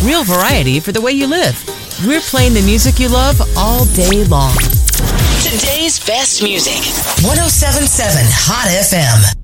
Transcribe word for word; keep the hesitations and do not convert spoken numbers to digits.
Real variety for the way you live. We're playing the music you love all day long. Today's best music. one oh seven point seven Hot F M.